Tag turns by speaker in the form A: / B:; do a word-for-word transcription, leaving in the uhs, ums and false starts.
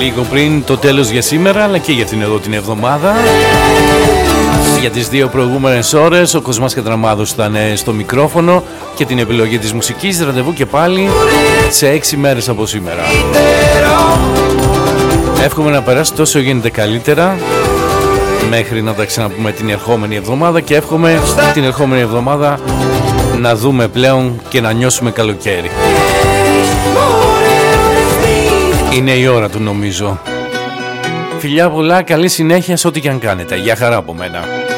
A: λίγο πριν το τέλος για σήμερα, αλλά και για την εδώ την εβδομάδα. Για τις δύο προηγούμενες ώρες ο Κοσμάς Κατραμάδος ήταν στο μικρόφωνο και την επιλογή της μουσικής. Ραντεβού και πάλι σε έξι μέρες από σήμερα. Εύχομαι να περάσει τόσο γίνεται καλύτερα μέχρι να τα ξαναπούμε την ερχόμενη εβδομάδα, και εύχομαι την ερχόμενη εβδομάδα να δούμε πλέον και να νιώσουμε καλοκαίρι. Είναι η ώρα του, νομίζω. Φιλιά πολλά, καλή συνέχεια σε ό,τι και αν κάνετε. Γεια χαρά από μένα.